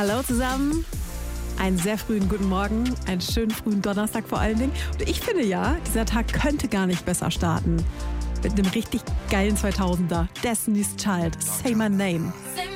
Hallo zusammen. Einen sehr frühen guten Morgen, einen schönen frühen Donnerstag vor allen Dingen. Und ich finde ja, dieser Tag könnte gar nicht besser starten. Mit einem richtig geilen 2000er. Destiny's Child, Say My Name.